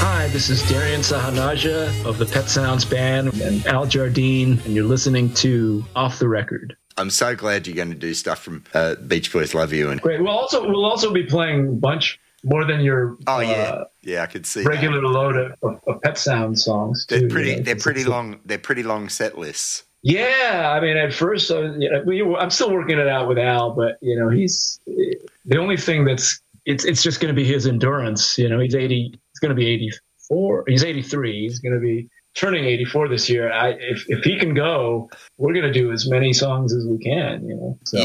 Hi, this is Darian Sahanaja of the Pet Sounds Band and Al Jardine, and you're listening to Off the Record. I'm so glad you're going to do stuff from Beach Boys Love You. And Great. We'll also be playing a bunch more than your I could see regular that. load of Pet Sounds songs. They're too, pretty long. They're pretty long set lists. Yeah, I mean, at first, I'm still working it out with Al, but he's the only thing it's just going to be his endurance. He's 80. He's going to be 84. He's 83. He's going to be turning 84 this year. If he can go, we're going to do as many songs as we can. So.